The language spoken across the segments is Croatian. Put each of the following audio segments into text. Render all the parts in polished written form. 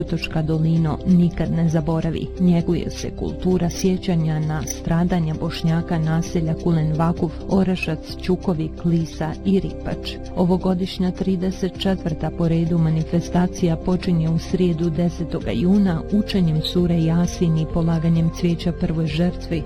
Ljutočka dolino nikad ne zaboravi. Njeguje se kultura sjećanja na stradanja Bošnjaka naselja Kulen Vakuf, Orašac, Ćukovi, Klisa i Ripač. Ovogodišnja 34. po redu manifestacija počinje u srijedu 10. juna učenjem sure Jasin i polaganjem cvijeća prvoj žrtvi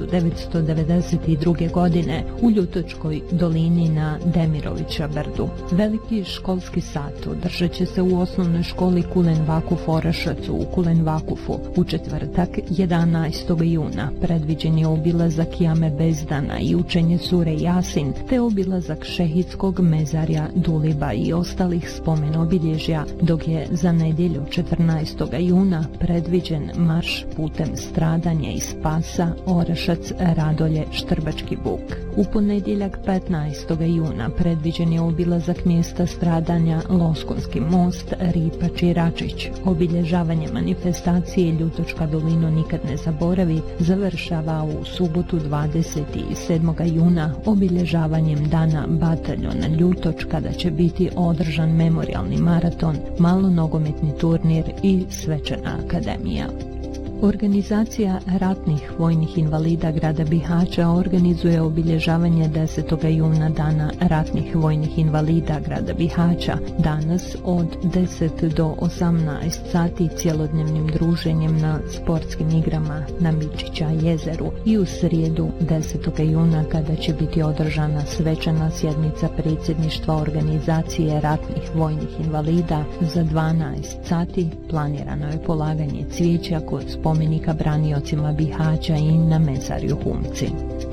1992. godine u Ljutočkoj dolini na Demirovića brdu. Veliki školski sat održat će se u osnovnoj školi Kulen Vakuf Orašacu u Kulen Vakufu u četvrtak 11. juna. Predviđen je obilazak jame Bezdana i učenje sure Jasin, te obilazak šehidskog mezarja Duliba i ostalih spomen obilježja, dok je za nedjelju 14. juna predviđen marš putem stradanja i spasa Orašac, Radolje, Štrbački buk. U ponedjeljak 15. juna predviđen je obilazak mjesta stradanja Loskonski most, Ripač i Račić. Obilježavanje manifestacije Ljutočka dolino nikad ne zaboravi završava u subotu 27. juna obilježavanjem dana bataljona Ljutoč, kada će biti održan memorijalni maraton, malonogometni turnir i svečana akademija. Organizacija ratnih vojnih invalida grada Bihaća organizuje obilježavanje 10. juna dana ratnih vojnih invalida grada Bihaća. Danas od 10 do 18 sati cjelodnevnim druženjem na sportskim igrama na Mičića jezeru i u srijedu 10. juna kada će biti održana svečana sjednica predsjedništva organizacije ratnih vojnih invalida. Za 12 sati planirano je polaganje cvijeća kod spomenika braniocima Bihaća i na mezarju Humci.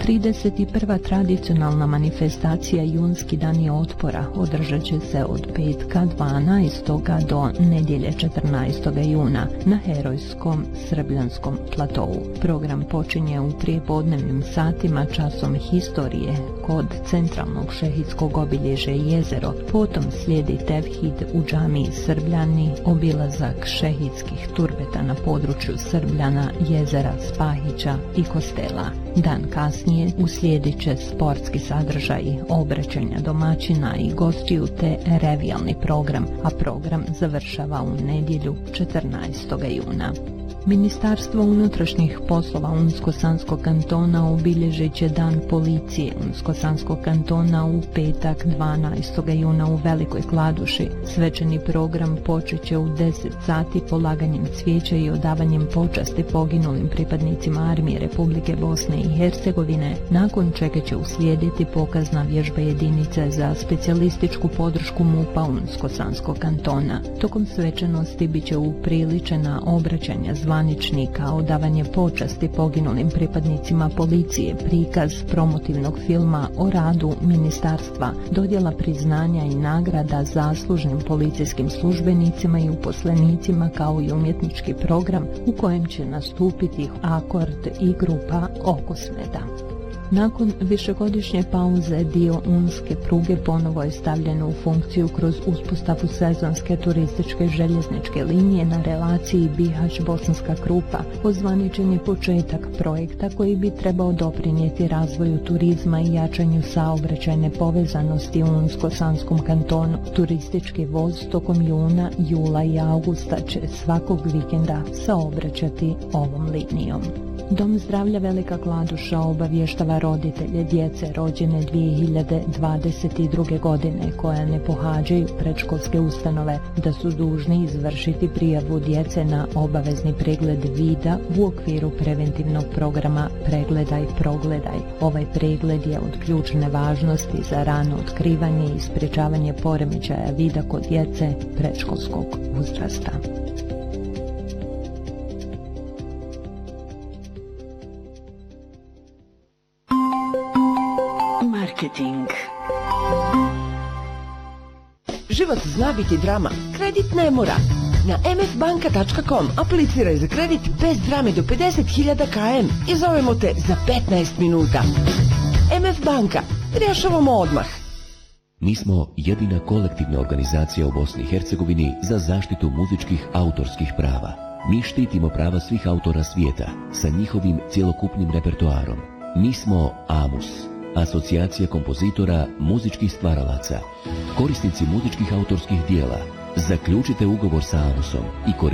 31. tradicionalna manifestacija Junski dani otpora održat će se od petka 12. do nedjelje 14. juna na herojskom Srbljanskom platovu. Program počinje u prijepodnevnim satima časom historije kod centralnog šehidskog obilježja jezero, potom slijedi tevhid u džamiji Srbljani, obilazak šehidskih turbeta na području Srbljana, jezera, Spahića i Kostela. Dan kasnije uslijedit će sportski sadržaj, obraćanja domaćina i gostiju te revijalni program, a program završava u nedjelju 14. juna. Ministarstvo unutrašnjih poslova Unsko-Sanskog kantona obilježit će Dan policije Unsko-Sanskog kantona u petak 12. juna u Velikoj Kladuši. Svečani program počet će u 10 sati polaganjem cvijeća i odavanjem počasti poginulim pripadnicima Armije Republike Bosne i Hercegovine, nakon čega će uslijediti pokazna vježba jedinice za specijalističku podršku MUP-a Unsko-Sanskog kantona. Tokom svečanosti bit će upriličena obraćanja zvaničnika, odavanje počasti poginulim pripadnicima policije, prikaz promotivnog filma o radu ministarstva, dodjela priznanja i nagrada zaslužnim policijskim službenicima i uposlenicima, kao i umjetnički program u kojem će nastupiti Akord i grupa Okosmeda. Nakon višegodišnje pauze dio unske pruge ponovo je stavljeno u funkciju kroz uspostavu sezonske turističke željezničke linije na relaciji Bihać-Bosanska Krupa. Ozvaničen je početak projekta koji bi trebao doprinijeti razvoju turizma i jačanju saobraćajne povezanosti u Unsko-Sanskom kantonu. Turistički voz tokom juna, jula i augusta će svakog vikenda saobraćati ovom linijom. Dom zdravlja Velika Kladuša obavještava roditelje djece rođene 2022. godine koja ne pohađaju predškolske ustanove da su dužni izvršiti prijavu djece na obavezni pregled vida u okviru preventivnog programa Pregledaj, progledaj. Ovaj pregled je od ključne važnosti za rano otkrivanje i sprječavanje poremećaja vida kod djece predškolskog uzrasta. Marketing. Život zna biti drama, kredit ne mora. Na mfbanka.com apliciraj za kredit bez drame do 50.000 km i zovemo te za 15 minuta. MF Banka, rješavamo odmah. Mi smo jedina kolektivna organizacija u Bosni i Hercegovini za zaštitu muzičkih autorskih prava. Mi štitimo prava svih autora svijeta sa njihovim cjelokupnim repertoarom. Mi smo AMUS, Asocijacija kompozitora muzičkih stvaralaca. Korisnici muzičkih autorskih dijela, zaključite ugovor sa AMUS-om i koristite